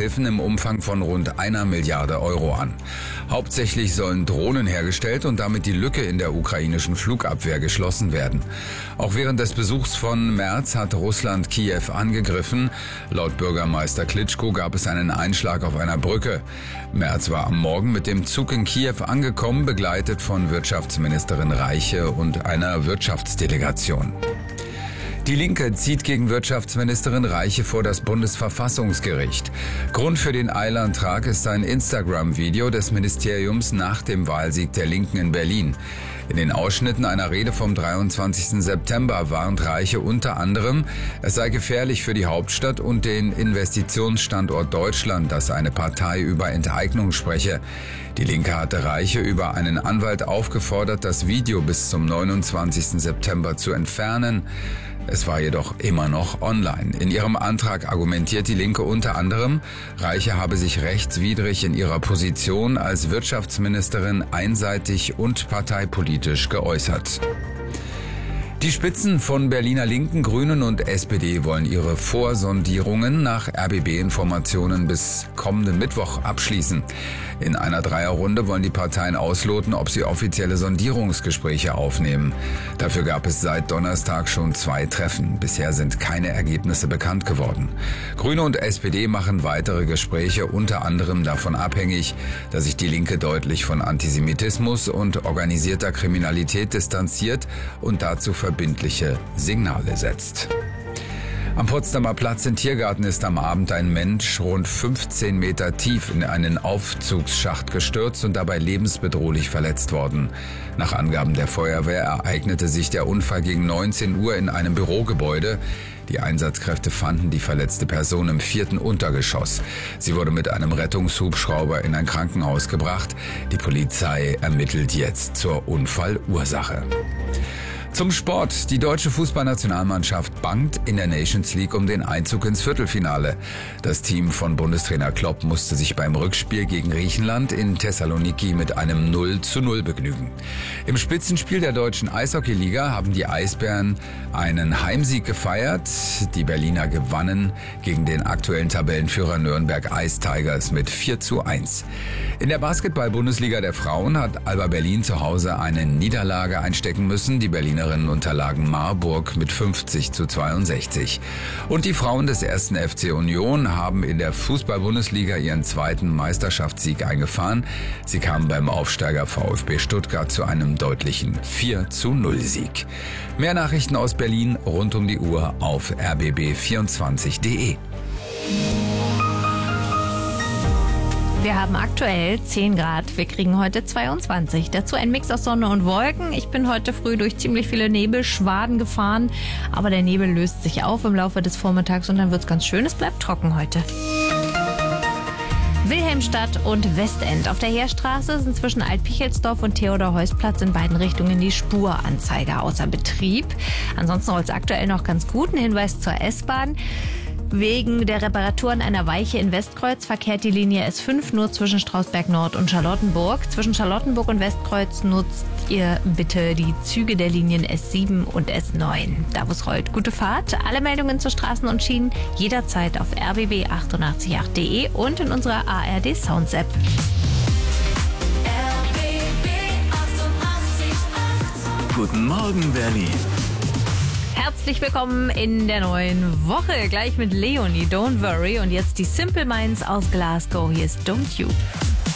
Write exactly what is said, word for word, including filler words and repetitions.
Hilfen im Umfang von rund einer Milliarde Euro an. Hauptsächlich sollen Drohnen hergestellt und damit die Lücke in der ukrainischen Flugabwehr geschlossen werden. Auch während des Besuchs von Merz hat Russland Kiew angegriffen. Laut Bürgermeister Klitschko gab es einen Einschlag auf einer Brücke. Merz war am Morgen mit dem Zug in Kiew angekommen, begleitet von Wirtschaftsministerin Reiche und einer Wirtschaftsdelegation. Die Linke zieht gegen Wirtschaftsministerin Reiche vor das Bundesverfassungsgericht. Grund für den Eilantrag ist ein Instagram-Video des Ministeriums nach dem Wahlsieg der Linken in Berlin. In den Ausschnitten einer Rede vom dreiundzwanzigsten September warnt Reiche unter anderem, es sei gefährlich für die Hauptstadt und den Investitionsstandort Deutschland, dass eine Partei über Enteignung spreche. Die Linke hatte Reiche über einen Anwalt aufgefordert, das Video bis zum neunundzwanzigsten September zu entfernen. Es war jedoch immer noch online. In ihrem Antrag argumentiert die Linke unter anderem, Reiche habe sich rechtswidrig in ihrer Position als Wirtschaftsministerin einseitig und parteipolitisch geäußert. Die Spitzen von Berliner Linken, Grünen und S P D wollen ihre Vorsondierungen nach R B B-Informationen bis kommenden Mittwoch abschließen. In einer Dreierrunde wollen die Parteien ausloten, ob sie offizielle Sondierungsgespräche aufnehmen. Dafür gab es seit Donnerstag schon zwei Treffen. Bisher sind keine Ergebnisse bekannt geworden. Grüne und S P D machen weitere Gespräche unter anderem davon abhängig, dass sich die Linke deutlich von Antisemitismus und organisierter Kriminalität distanziert und dazu verbindliche Signale setzt. Am Potsdamer Platz im Tiergarten ist am Abend ein Mensch rund fünfzehn Meter tief in einen Aufzugsschacht gestürzt und dabei lebensbedrohlich verletzt worden. Nach Angaben der Feuerwehr ereignete sich der Unfall gegen neunzehn Uhr in einem Bürogebäude. Die Einsatzkräfte fanden die verletzte Person im vierten Untergeschoss. Sie wurde mit einem Rettungshubschrauber in ein Krankenhaus gebracht. Die Polizei ermittelt jetzt zur Unfallursache. Zum Sport. Die deutsche Fußballnationalmannschaft bangt in der Nations League um den Einzug ins Viertelfinale. Das Team von Bundestrainer Klopp musste sich beim Rückspiel gegen Griechenland in Thessaloniki mit einem null zu null begnügen. Im Spitzenspiel der deutschen Eishockeyliga haben die Eisbären einen Heimsieg gefeiert. Die Berliner gewannen gegen den aktuellen Tabellenführer Nürnberg Ice Tigers mit vier zu eins. In der Basketball-Bundesliga der Frauen hat Alba Berlin zu Hause eine Niederlage einstecken müssen. Die Berliner unterlagen Marburg mit fünfzig zu zweiundsechzig. Und die Frauen des ersten F C Union haben in der Fußball-Bundesliga ihren zweiten Meisterschaftssieg eingefahren. Sie kamen beim Aufsteiger VfB Stuttgart zu einem deutlichen vier zu null Sieg. Mehr Nachrichten aus Berlin rund um die Uhr auf r b b vierundzwanzig punkt d e. Wir haben aktuell zehn Grad, wir kriegen heute zweiundzwanzig. Dazu ein Mix aus Sonne und Wolken. Ich bin heute früh durch ziemlich viele Nebelschwaden gefahren, aber der Nebel löst sich auf im Laufe des Vormittags und dann wird es ganz schön, es bleibt trocken heute. Wilhelmstadt und Westend. Auf der Heerstraße sind zwischen Alt-Pichelsdorf und Theodor-Heuss-Platz in beiden Richtungen die Spuranzeige außer Betrieb. Ansonsten rollt es aktuell noch ganz gut. Ein Hinweis zur S-Bahn. Wegen der Reparaturen einer Weiche in Westkreuz verkehrt die Linie S fünf nur zwischen Strausberg Nord und Charlottenburg. Zwischen Charlottenburg und Westkreuz nutzt ihr bitte die Züge der Linien S sieben und S neun. Da wo es rollt, gute Fahrt. Alle Meldungen zu Straßen und Schienen jederzeit auf r b b achtundachtzig punkt acht punkt d e und in unserer A R D Sounds App. Guten Morgen, Berlin. Herzlich willkommen in der neuen Woche. Gleich mit Leonie, Don't Worry. Und jetzt die Simple Minds aus Glasgow. Hier ist Don't You.